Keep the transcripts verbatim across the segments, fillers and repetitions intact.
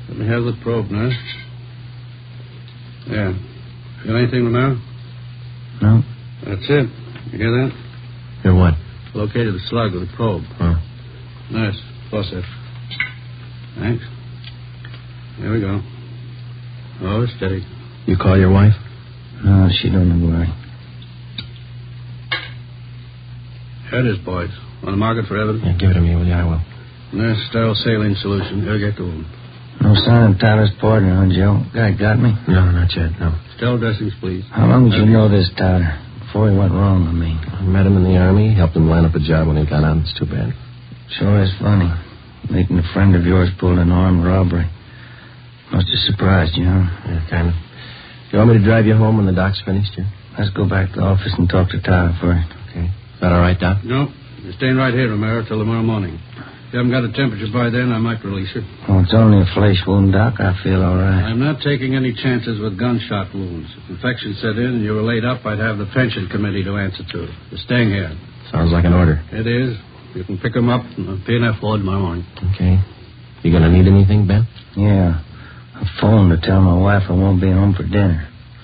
Let me have the probe, nurse. Yeah. Got anything, Romero? No. That's it. You hear that? Hear what? Located the slug with the probe. Huh. Nurse, faucet. Thanks. There we go. Oh, steady. You call your wife? No, she don't worry. Here it is, boys. On the market for evidence? Yeah, give it to me, will you? I will. Nurse, sterile saline solution. Irrigate the wound. No sign of Tyler's partner, huh, Joe? Guy got me? No, not yet, no. Sterile dressings, please. How long did you know this Tyler? Before he went wrong, I mean. I met him in the Army, helped him line up a job when he got out. It's too bad. Sure is funny. Meeting a friend of yours pulled an armed robbery. Must have surprised you, huh? Yeah, kind of. You want me to drive you home when the doc's finished, yeah? Let's go back to the office and talk to Tyler first. Okay. Is that all right, Doc? No. You're staying right here, Romero, till tomorrow morning. If you haven't got a temperature by then, I might release you. Oh, it's only a flesh wound, Doc. I feel all right. I'm not taking any chances with gunshot wounds. If infection set in and you were laid up, I'd have the pension committee to answer to. You're staying here. Sounds like an order. It is. You can pick them up in the P and F Ford tomorrow morning. Okay. You gonna need anything, Ben? Yeah. I phoned to tell my wife I won't be home for dinner.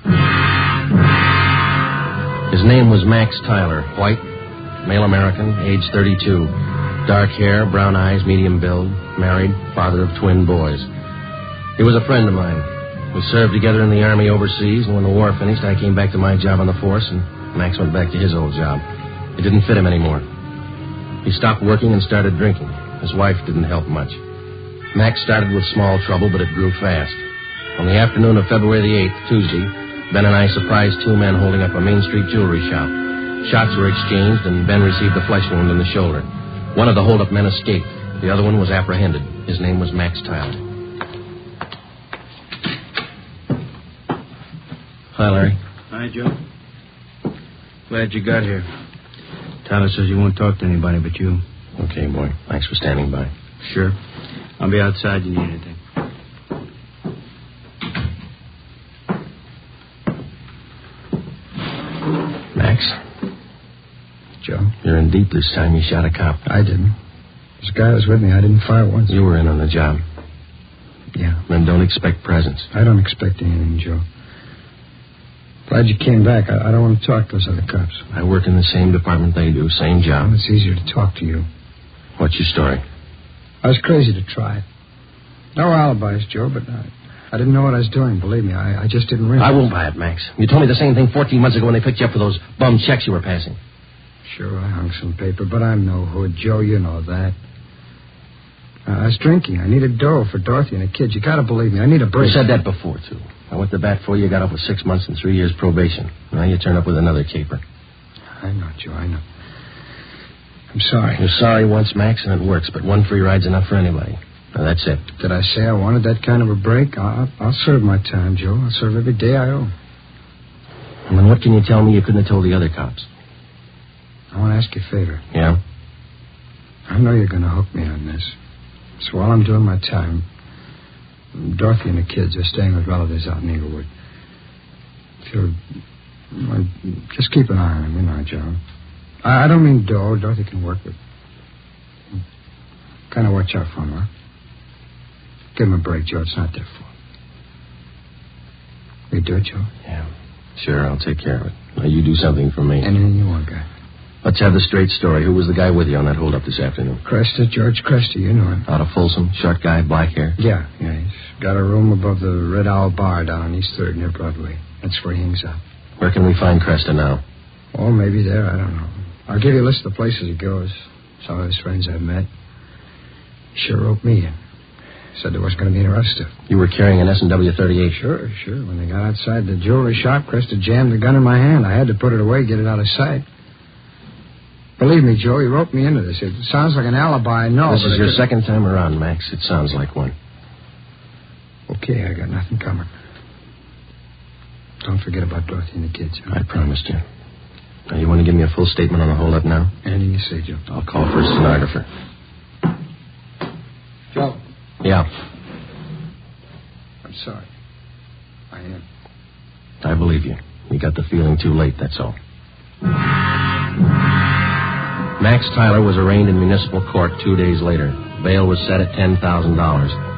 His name was Max Tyler, white, male American, age thirty-two. Dark hair, brown eyes, medium build, married, father of twin boys. He was a friend of mine. We served together in the Army overseas, and when the war finished, I came back to my job on the force, and Max went back to his old job. It didn't fit him anymore. He stopped working and started drinking. His wife didn't help much. Max started with small trouble, but it grew fast. On the afternoon of February the eighth, Tuesday, Ben and I surprised two men holding up a Main Street jewelry shop. Shots were exchanged, and Ben received a flesh wound in the shoulder. One of the hold-up men escaped. The other one was apprehended. His name was Max Tyler. Hi, Larry. Hi, Joe. Glad you got here. Tyler says you won't talk to anybody but you. Okay, boy. Thanks for standing by. Sure. I'll be outside if you need anything. Max? Joe? You're in deep this time. You shot a cop. I didn't. This guy was with me. I didn't fire once. You were in on the job. Yeah. Then don't expect presents. I don't expect anything, Joe. Glad you came back. I, I don't want to talk to those other cops. I work in the same department they do. Same job. Well, it's easier to talk to you. What's your story? I was crazy to try it. No alibis, Joe, but I, I didn't know what I was doing. Believe me, I, I just didn't realize. I won't buy it, Max. You told me the same thing fourteen months ago when they picked you up for those bum checks you were passing. Sure, I hung some paper, but I'm no hood, Joe. You know that. Uh, I was drinking. I needed dough for Dorothy and the kids. You got to believe me. I need a break. You said that before, too. I went to bat for you. You got up with six months and three years probation. Now you turn up with another caper. I know, Joe. I know. I'm sorry. You're sorry once, Max, and it works, but one free ride's enough for anybody. Now, that's it. Did I say I wanted that kind of a break? I'll, I'll serve my time, Joe. I'll serve every day I owe. And then what can you tell me you couldn't have told the other cops? I want to ask you a favor. Yeah? I know you're going to hook me on this. So while I'm doing my time, Dorothy and the kids are staying with relatives out in Inglewood. If you'll... Well, just keep an eye on them, you know, Joe. I, I don't mean dough. Dorothy can work with. Kind of watch out for them, huh? Give them a break, Joe. It's not their fault. Will you do it, Joe? Yeah. Sure, I'll take care of it. Now, you do something for me. Anything you want, guy. Let's have the straight story. Who was the guy with you on that hold-up this afternoon? Cresta, George Cresta. You know him. Out of Folsom, short guy, black hair? Yeah, yeah. He's got a room above the Red Owl Bar down on East third near Broadway. That's where he hangs out. Where can we find Cresta now? Oh, maybe there. I don't know. I'll give you a list of the places he goes. Some of his friends I've met. He sure roped me in. Said there was going to be an arrest. You were carrying an S and W thirty-eight? Sure, sure. When they got outside the jewelry shop, Cresta jammed the gun in my hand. I had to put it away, get it out of sight. Believe me, Joe, he roped me into this. It sounds like an alibi, I know. This is your just... second time around, Max. It sounds like one. Okay, I got nothing coming. Don't forget about Dorothy and the kids. Huh? I promised you. Now, you want to give me a full statement on the hold-up now? Anything you say, Joe. I'll call for a stenographer. Joe. Yeah. I'm sorry. I am. I believe you. You got the feeling too late, that's all. Max Tyler was arraigned in municipal court two days later. Bail was set at ten thousand dollars.